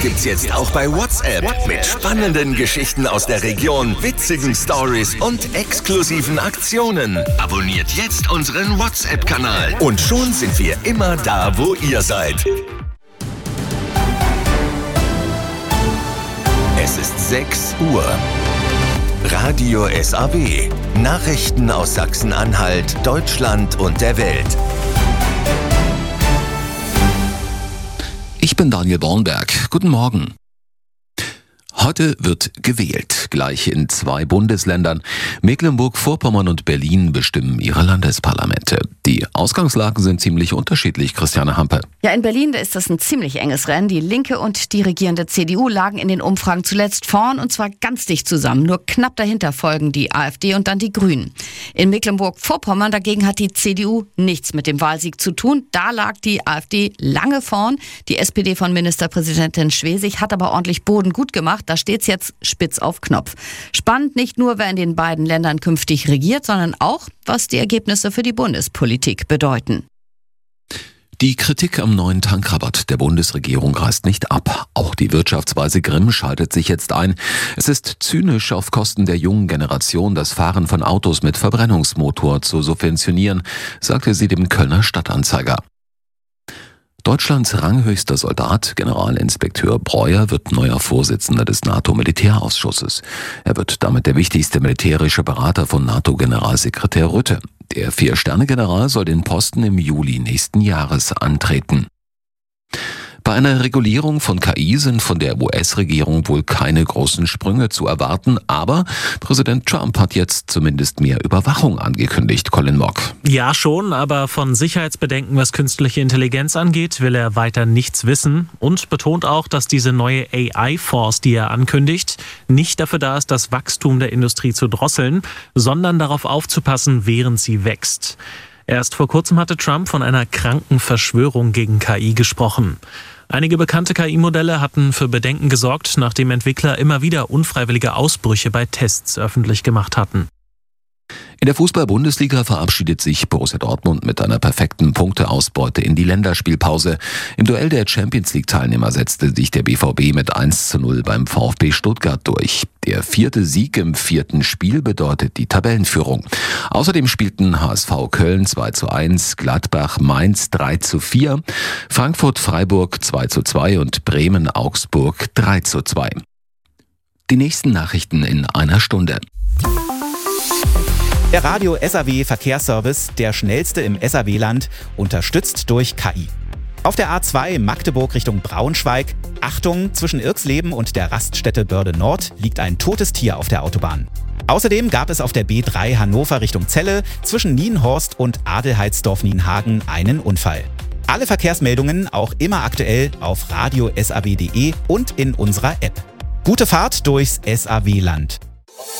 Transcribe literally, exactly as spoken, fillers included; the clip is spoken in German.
gibt's jetzt auch bei WhatsApp. Mit spannenden Geschichten aus der Region, witzigen Stories und exklusiven Aktionen. Abonniert jetzt unseren WhatsApp-Kanal. Und schon sind wir immer da, wo ihr seid. Es ist sechs Uhr. Radio S A W. Nachrichten aus Sachsen-Anhalt, Deutschland und der Welt. Ich bin Daniel Bornberg. Guten Morgen. Heute wird gewählt, gleich in zwei Bundesländern. Mecklenburg-Vorpommern und Berlin bestimmen ihre Landesparlamente. Die Ausgangslagen sind ziemlich unterschiedlich, Christiane Hampe. Ja, in Berlin da ist das ein ziemlich enges Rennen. Die Linke und die regierende C D U lagen in den Umfragen zuletzt vorn und zwar ganz dicht zusammen. Nur knapp dahinter folgen die AfD und dann die Grünen. In Mecklenburg-Vorpommern dagegen hat die C D U nichts mit dem Wahlsieg zu tun. Da lag die AfD lange vorn. Die S P D von Ministerpräsidentin Schwesig hat aber ordentlich Boden gut gemacht. Da steht's jetzt spitz auf Knopf. Spannend nicht nur, wer in den beiden Ländern künftig regiert, sondern auch, was die Ergebnisse für die Bundespolitik bedeuten. Die Kritik am neuen Tankrabatt der Bundesregierung reißt nicht ab. Auch die Wirtschaftsweise Grimm schaltet sich jetzt ein. Es ist zynisch, auf Kosten der jungen Generation das Fahren von Autos mit Verbrennungsmotor zu subventionieren, sagte sie dem Kölner Stadtanzeiger. Deutschlands ranghöchster Soldat, Generalinspekteur Breuer, wird neuer Vorsitzender des NATO-Militärausschusses. Er wird damit der wichtigste militärische Berater von NATO-Generalsekretär Rutte. Der Vier-Sterne-General soll den Posten im Juli nächsten Jahres antreten. Bei einer Regulierung von K I sind von der U S-Regierung wohl keine großen Sprünge zu erwarten, aber Präsident Trump hat jetzt zumindest mehr Überwachung angekündigt, Colin Mock. Ja schon, aber von Sicherheitsbedenken, was künstliche Intelligenz angeht, will er weiter nichts wissen und betont auch, dass diese neue A I-Force, die er ankündigt, nicht dafür da ist, das Wachstum der Industrie zu drosseln, sondern darauf aufzupassen, während sie wächst. Erst vor kurzem hatte Trump von einer kranken Verschwörung gegen K I gesprochen. Einige bekannte K I-Modelle hatten für Bedenken gesorgt, nachdem Entwickler immer wieder unfreiwillige Ausbrüche bei Tests öffentlich gemacht hatten. In der Fußball-Bundesliga verabschiedet sich Borussia Dortmund mit einer perfekten Punkteausbeute in die Länderspielpause. Im Duell der Champions-League-Teilnehmer setzte sich der B V B mit eins zu null beim VfB Stuttgart durch. Der vierte Sieg im vierten Spiel bedeutet die Tabellenführung. Außerdem spielten H S V Köln zwei zu eins, Gladbach Mainz drei zu vier, Frankfurt Freiburg zwei zu zwei und Bremen Augsburg drei zu zwei. Die nächsten Nachrichten in einer Stunde. Der Radio S A W Verkehrsservice, der schnellste im S A W-Land, unterstützt durch K I. Auf der A zwei Magdeburg Richtung Braunschweig, Achtung, zwischen Irxleben und der Raststätte Börde Nord liegt ein totes Tier auf der Autobahn. Außerdem gab es auf der B drei Hannover Richtung Celle zwischen Nienhorst und Adelheidsdorf-Nienhagen einen Unfall. Alle Verkehrsmeldungen auch immer aktuell auf radio s a w punkt d e und in unserer App. Gute Fahrt durchs S A W-Land.